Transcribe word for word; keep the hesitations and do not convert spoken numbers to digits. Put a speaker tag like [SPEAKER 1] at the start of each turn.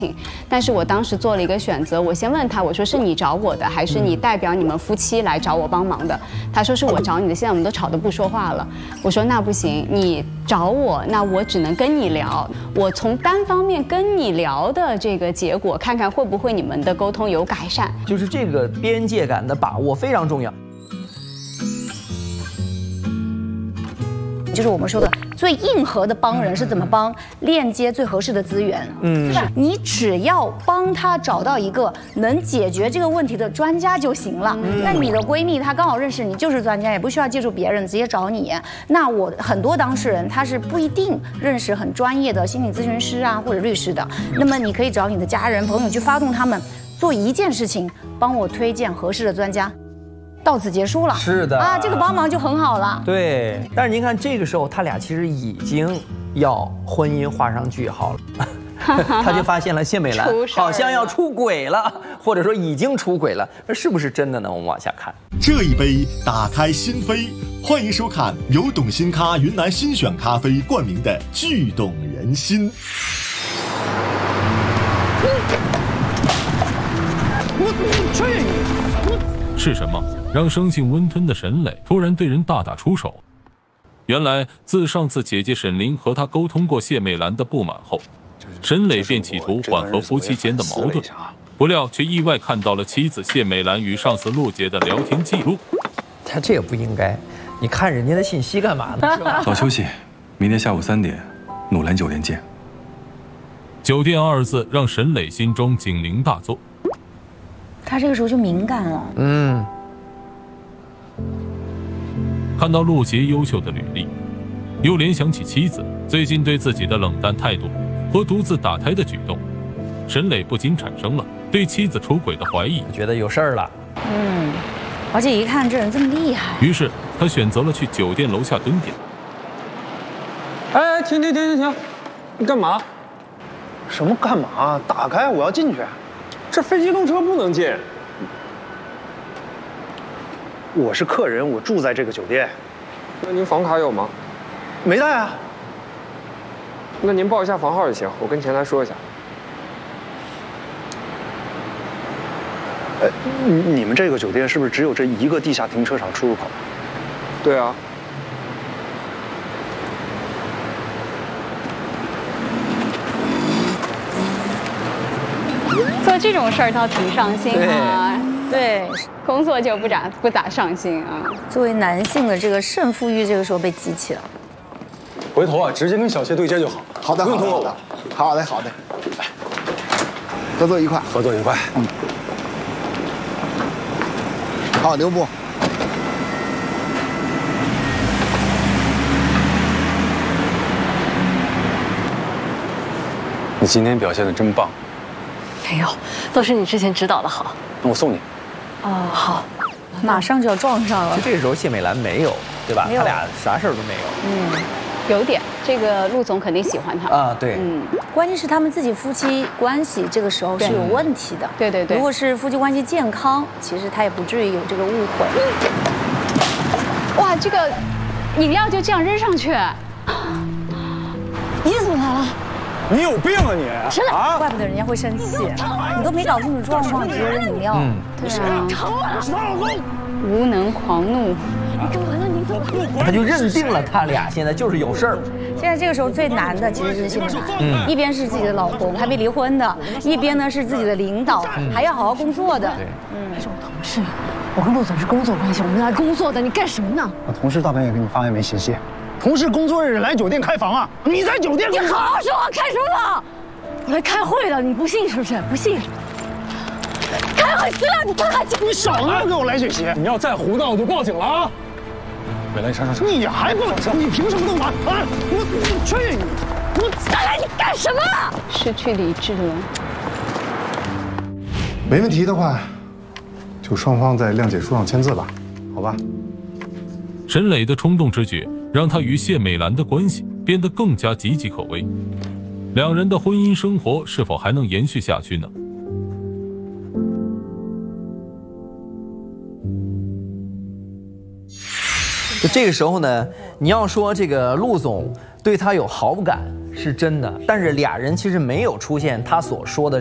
[SPEAKER 1] 但是我当时做了一个选择，我先问他，我说是你找我的，还是你代表你们夫妻来找我帮忙的？他说是我找你的，现在我们都吵得不说话了。我说那不行，你找我，那我只能跟你聊，我从单方面跟你聊的这个结果，看看会不会你们的沟通有改善。
[SPEAKER 2] 就是这个边界感的把握非常重要。
[SPEAKER 3] 就是我们说的最硬核的帮人是怎么帮，链接最合适的资源，嗯，对吧？你只要帮他找到一个能解决这个问题的专家就行了。那你的闺蜜她刚好认识你，就是专家，也不需要借助别人，直接找你。那我很多当事人他是不一定认识很专业的心理咨询师啊或者律师的，那么你可以找你的家人朋友去发动他们做一件事情，帮我推荐合适的专家。 到此结束了，
[SPEAKER 2] 是的
[SPEAKER 3] 啊，这个帮忙就很好了。
[SPEAKER 2] 对，但是您看这个时候，他俩其实已经要婚姻画上句号了。他就发现了谢美兰好像要出轨了，或者说已经出轨了，那是不是真的呢？我们往下看。
[SPEAKER 4] 这一杯打开心扉，欢迎收看由董新咖云南新选咖啡冠名的《剧动人心》。
[SPEAKER 5] 我去你！
[SPEAKER 6] 是什么让生性温吞的沈磊突然对人大打出手？原来，自上次姐姐沈玲和他沟通过谢美兰的不满后，沈磊便企图缓和夫妻间的矛盾，不料却意外看到了妻子谢美兰与上司陆杰的聊天记录。
[SPEAKER 2] 他这也不应该，你看人家的信息干嘛呢？是吧？
[SPEAKER 7] 早休息，明天下午三点，努兰酒店见。
[SPEAKER 6] 酒店二字让沈磊心中警铃大作。
[SPEAKER 3] 他这个时候就敏感了。
[SPEAKER 2] 嗯，
[SPEAKER 6] 看到陆杰优秀的履历，又联想起妻子最近对自己的冷淡态度和独自打胎的举动，沈磊不禁产生了对妻子出轨的怀疑，
[SPEAKER 2] 觉得有事儿了。
[SPEAKER 3] 嗯，而且一看这人这么厉害，
[SPEAKER 6] 于是他选择了去酒店楼下蹲点。
[SPEAKER 5] 哎，停停停停停，你干嘛？什么干嘛？打开，我要进去。 这非机动车不能进。我是客人，我住在这个酒店。那您房卡有吗？没带啊。那您报一下房号就行，我跟前台说一下。呃，你们这个酒店是不是只有这一个地下停车场出入口？对啊。
[SPEAKER 1] 做这种事儿倒挺上心啊，
[SPEAKER 3] 对，
[SPEAKER 1] 工作就不咋不咋上心啊。
[SPEAKER 3] 作为男性的这个胜负欲，这个时候被激起了。
[SPEAKER 5] 回头啊，直接跟小谢对接就好。
[SPEAKER 8] 好的，
[SPEAKER 5] 不用通过我。
[SPEAKER 8] 好的，好的。来，合作愉快，
[SPEAKER 5] 合作愉快。嗯。
[SPEAKER 8] 好，留步。
[SPEAKER 7] 你今天表现的真棒。
[SPEAKER 9] 没有，都是你之前指导的好。
[SPEAKER 7] 那我送你。
[SPEAKER 9] 哦，好，
[SPEAKER 3] 马上就要撞上了。
[SPEAKER 2] 这个时候谢美兰没有，对吧？他俩啥事儿都没有。
[SPEAKER 1] 嗯，有点。这个陆总肯定喜欢他
[SPEAKER 2] 啊，对。
[SPEAKER 1] 嗯，
[SPEAKER 3] 关键是他们自己夫妻关系这个时候是有问题的。
[SPEAKER 1] 对对对。
[SPEAKER 3] 如果是夫妻关系健康，其实他也不至于有这个误会。
[SPEAKER 1] 哇，这个饮料就这样扔上去。
[SPEAKER 9] 你怎么来了？
[SPEAKER 5] 你有病啊你！
[SPEAKER 3] 是的，啊、怪不得人家会生气，你都没搞清楚状况，直接扔饮料。
[SPEAKER 2] 嗯，
[SPEAKER 1] 对啊，我是她老公，无能狂怒。
[SPEAKER 2] 他就认定了他俩现在就是有事儿。
[SPEAKER 3] 现在这个时候最难的其实是谢美兰，嗯，一边是自己的老公还没离婚的，一边呢是自己的领导，嗯、还要好好工作的。
[SPEAKER 2] 对，
[SPEAKER 9] 嗯，是我同事，我跟陆总是工作关系，我们来工作的，你干什么呢？
[SPEAKER 8] 我同事大半夜给你发也没信息。 同事工作日来酒店开房啊！你在酒店，
[SPEAKER 9] 你好好说话，开什么房？我来开会的，你不信是不是？不信？开会资料你看看，
[SPEAKER 8] 你少他妈给我来这些！
[SPEAKER 5] 你要再胡闹，我就报警了啊！
[SPEAKER 7] 美兰，上上上！
[SPEAKER 8] 你还报警？你凭什么动完？啊！我我去你！我
[SPEAKER 9] 大来，你干什么？
[SPEAKER 1] 失去理智了。
[SPEAKER 10] 没问题的话，就双方在谅解书上签字吧，好吧？
[SPEAKER 6] 沈磊的冲动之举。 让他与谢美兰的关系变得更加岌岌可危，两人的婚姻生活是否还能延续下去呢？
[SPEAKER 2] 就这个时候呢，你要说这个陆总对他有好感， 是真的，但是俩人其实没有出现他所说的